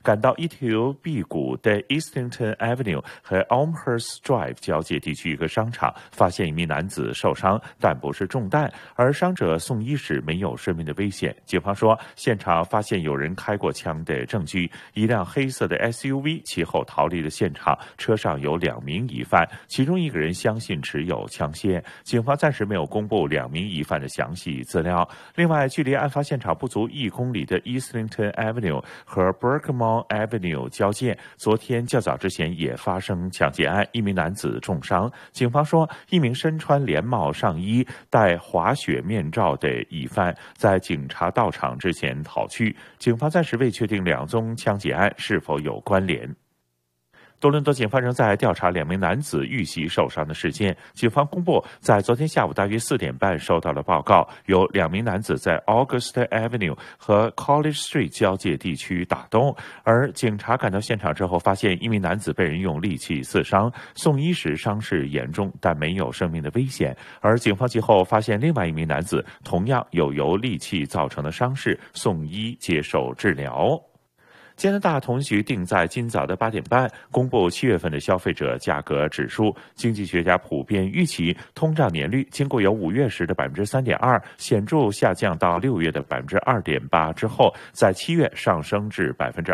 赶到一条辟谷的 Islington Avenue 和 Elmhurst Drive 交界地区一个商场，发现一名男子受伤，但不是中弹，而伤者送医时没有生命的危险。警方说，现场发现有人开过枪的证据，一辆黑色的 SUV 其后逃离了现场，车上有2名疑犯，其中一个人相信持有枪械。警方暂时没有公布2名疑犯的详细资料。另外，距离案发现场不足1公里的 Islington Avenue 和 Berkmore Avenue 交界，昨天较早之前也发生抢劫案，一名男子重伤。警方说，一名身穿连帽上衣、戴滑雪面罩的疑犯在警察到场之前逃去。警方暂时未确定2宗枪击案是否有关联。多伦多警方仍在调查2名男子遇袭受伤的事件。警方公布，在昨天下午大约4点半收到了报告，有2名男子在 August Avenue 和 College Street 交界地区打斗，而警察赶到现场之后，发现一名男子被人用利器刺伤，送医时伤势严重，但没有生命的危险。而警方其后发现另外一名男子同样有由利器造成的伤势，送医接受治疗。加拿大统计局定在今早的8点半公布7月份的消费者价格指数。经济学家普遍预期，通胀年率经过由5月时的3.2%显著下降到6月的2.8%之后，在7月上升至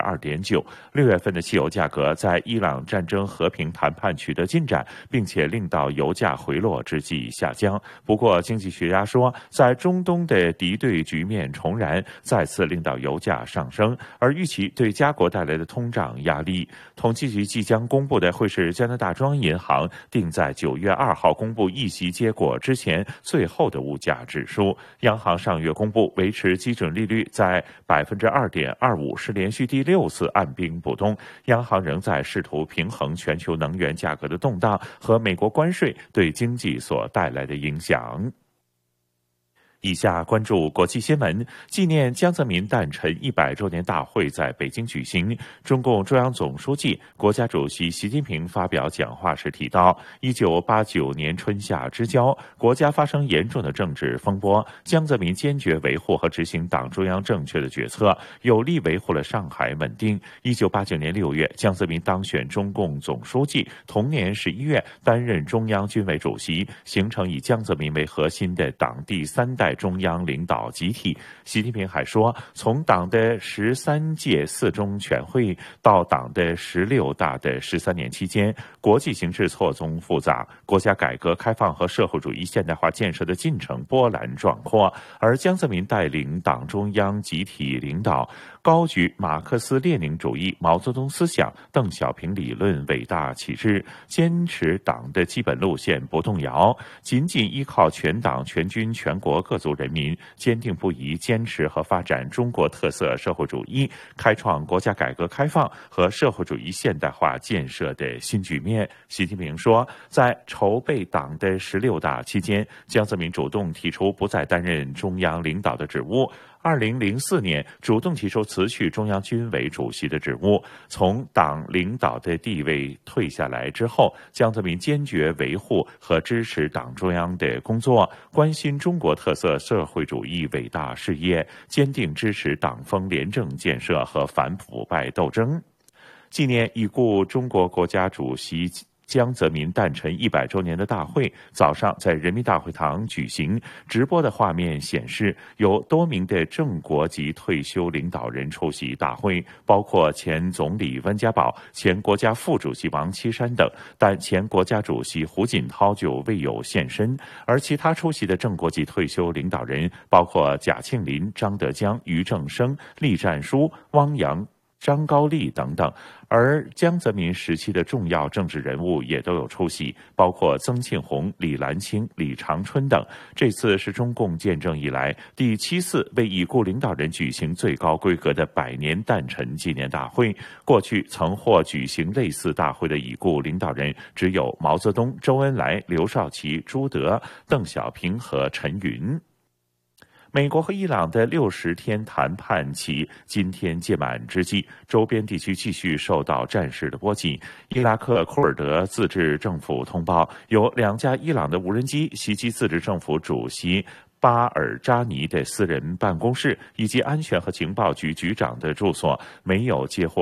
2.9%。6月份的汽油价格在伊朗战争和平谈判取得进展，并且令到油价回落之际下降。不过，经济学家说，在中东的敌对局面重燃，再次令到油价上升，而预期对加国带来的通胀压力。统计局即将公布的会是加拿大中央银行定在9月2号公布议息结果之前最后的物价指数。央行上月公布维持基准利率在2.25%，是连续第6次按兵不动。央行仍在试图平衡全球能源价格的动荡和美国关税对经济所带来的影响。以下关注国际新闻。纪念江泽民诞辰100周年大会在北京举行。中共中央总书记、国家主席习近平发表讲话时提到，1989年春夏之交，国家发生严重的政治风波，江泽民坚决维护和执行党中央正确的决策，有力维护了上海稳定。1989年6月，江泽民当选中共总书记，同年11月担任中央军委主席，形成以江泽民为核心的党第3代中央领导集体。习近平还说，从党的13届4中全会到党的16大的13年期间，国际形势错综复杂，国家改革开放和社会主义现代化建设的进程波澜壮阔，而江泽民带领党中央集体领导，高举马克思列宁主义、毛泽东思想、邓小平理论伟大旗帜，坚持党的基本路线不动摇，紧紧依靠全党全军全国各族人民，坚定不移坚持和发展中国特色社会主义，开创国家改革开放和社会主义现代化建设的新局面。习近平说，在筹备党的16大期间，江泽民主动提出不再担任中央领导的职务。2004年主动提出辞去中央军委主席的职务，从党领导的地位退下来之后，江泽民坚决维护和支持党中央的工作，关心中国特色社会主义伟大事业，坚定支持党风廉政建设和反腐败斗争。纪念已故中国国家主席江泽民诞辰100周年的大会早上在人民大会堂举行，直播的画面显示，有多名的正国级退休领导人出席大会，包括前总理温家宝、前国家副主席王岐山等，但前国家主席胡锦涛就未有现身。而其他出席的正国级退休领导人包括贾庆林、张德江、俞正声、栗战书、汪洋、张高丽等等，而江泽民时期的重要政治人物也都有出席，包括曾庆红、李兰清、李长春等。这次是中共建政以来第7次为已故领导人举行最高规格的100年诞辰纪念大会。过去曾获举行类似大会的已故领导人只有毛泽东、周恩来、刘少奇、朱德、邓小平和陈云。美国和伊朗的60天谈判期今天届满之际，周边地区继续受到战事的波及。伊拉克库尔德自治政府通报，有2架伊朗的无人机袭击自治政府主席巴尔扎尼的私人办公室以及安全和情报局局长的住所，没有接获